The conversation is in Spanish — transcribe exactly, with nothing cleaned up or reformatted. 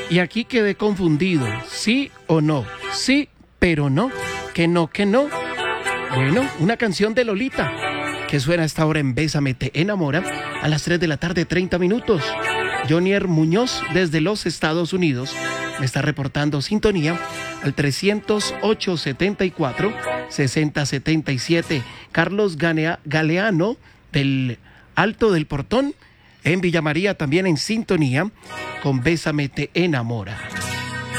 Y aquí quedé confundido, sí o no, sí, pero no, que no, que no. Bueno, una canción de Lolita, que suena a esta hora en Bésame Te Enamora, a las tres de la tarde, treinta minutos. Jonier Muñoz, desde los Estados Unidos, me está reportando sintonía al trescientos ocho, setenta y cuatro, sesenta, setenta y siete. Carlos Ganea, Galeano, del Alto del Portón, en Villa María, también en sintonía con Bésame Te Enamora.